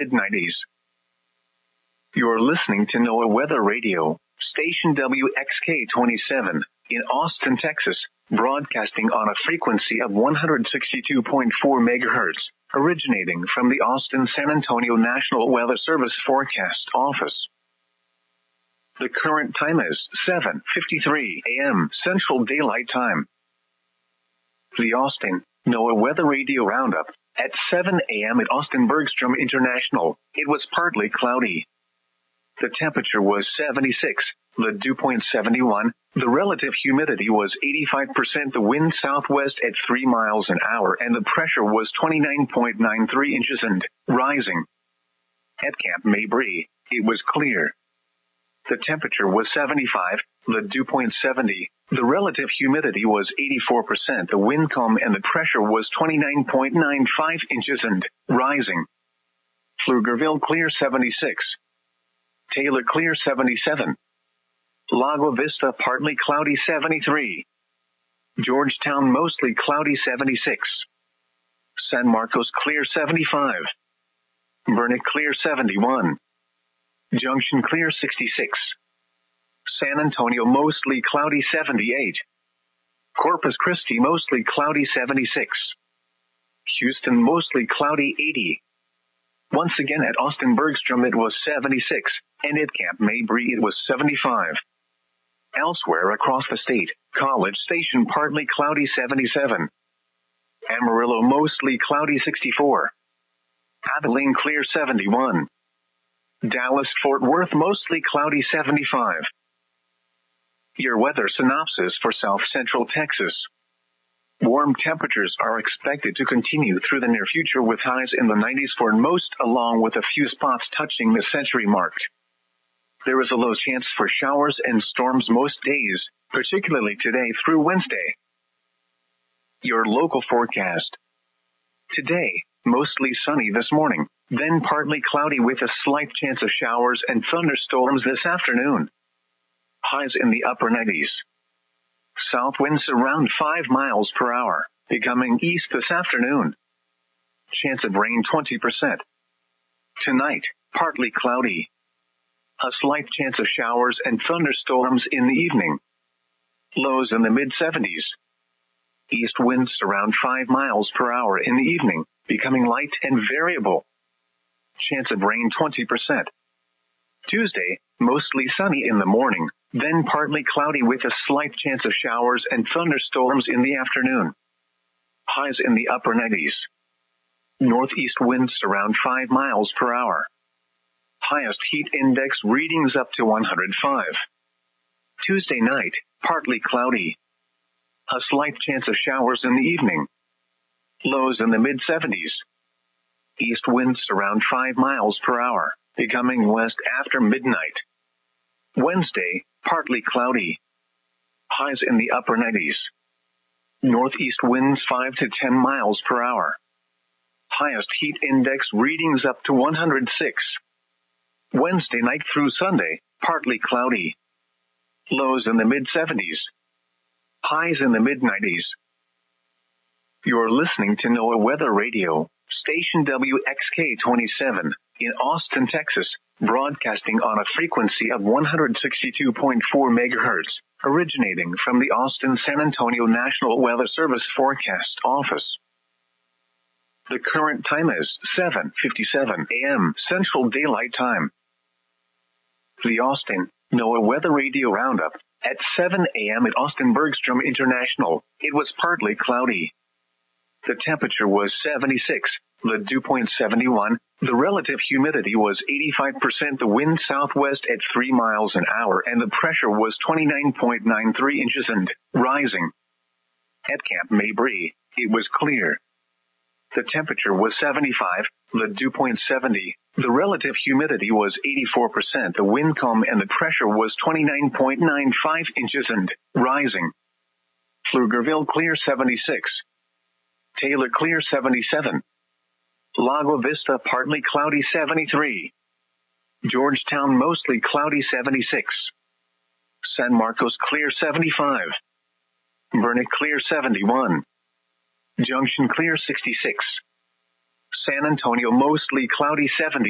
mid-90s. You're listening to NOAA Weather Radio, station WXK-27, in Austin, Texas, broadcasting on a frequency of 162.4 megahertz, originating from the Austin-San Antonio National Weather Service Forecast Office. The current time is 7:53 a.m. Central Daylight Time. The Austin NOAA Weather Radio Roundup. At 7 a.m. at Austin Bergstrom International, it was partly cloudy. The temperature was 76, the dew point 71, the relative humidity was 85%, the wind southwest at 3 miles an hour, and the pressure was 29.93 inches and rising. At Camp Mabry, it was clear. The temperature was 75, the dew point 70, the relative humidity was 84%, the wind calm, and the pressure was 29.95 inches and rising. Pflugerville clear 76. Taylor clear 77. Lago Vista partly cloudy 73. Georgetown mostly cloudy 76. San Marcos clear 75. Burnet clear 71. Junction clear 66. San Antonio mostly cloudy 78. Corpus Christi mostly cloudy 76. Houston mostly cloudy 80. Once again at Austin Bergstrom it was 76, and at Camp Mabry it was 75. Elsewhere across the state, College Station partly cloudy 77. Amarillo mostly cloudy 64. Abilene clear 71. Dallas-Fort Worth mostly cloudy 75. Your weather synopsis for South Central Texas. Warm temperatures are expected to continue through the near future with highs in the 90s for most, along with a few spots touching the century mark. There is a low chance for showers and storms most days, particularly today through Wednesday. Your local forecast. Today, mostly sunny this morning, then partly cloudy with a slight chance of showers and thunderstorms this afternoon. Highs in the upper 90s. South winds around 5 miles per hour, becoming east this afternoon. Chance of rain 20%. Tonight, partly cloudy. A slight chance of showers and thunderstorms in the evening. Lows in the mid-70s. East winds around 5 miles per hour in the evening, becoming light and variable. Chance of rain 20%. Tuesday, mostly sunny in the morning, then partly cloudy with a slight chance of showers and thunderstorms in the afternoon. Highs in the upper 90s. Northeast winds around 5 miles per hour. Highest heat index readings up to 105. Tuesday night, partly cloudy. A slight chance of showers in the evening. Lows in the mid-70s. East winds around 5 miles per hour, becoming west after midnight. Wednesday, partly cloudy. Highs in the upper 90s. Northeast winds 5 to 10 miles per hour. Highest heat index readings up to 106. Wednesday night through Sunday, partly cloudy. Lows in the mid-70s. Highs in the mid-90s. You're listening to NOAA Weather Radio, station WXK-27, in Austin, Texas, broadcasting on a frequency of 162.4 megahertz, originating from the Austin-San Antonio National Weather Service Forecast Office. The current time is 7:57 a.m. Central Daylight Time. The Austin NOAA Weather Radio Roundup. At 7 a.m. at Austin Bergstrom International, it was partly cloudy. The temperature was 76, the dew point 71, the relative humidity was 85%, the wind southwest at 3 miles an hour, and the pressure was 29.93 inches and rising. At Camp Mabry, it was clear. The temperature was 75, the dew point 70, the relative humidity was 84%, the wind calm, and the pressure was 29.95 inches and rising. Pflugerville clear 76. Taylor clear 77. Lago Vista partly cloudy 73. Georgetown mostly cloudy 76. San Marcos clear 75. Burnet clear 71. Junction clear 66. San Antonio mostly cloudy 70.